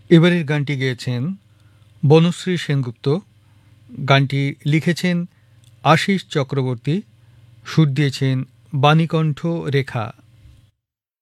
এবারের গানটি গেয়েছেন বনশ্রী সেনগুপ্ত, গানটি লিখেছেন আশিস চক্রবর্তী, সুর দিয়েছেন বাণীকণ্ঠ রেখা।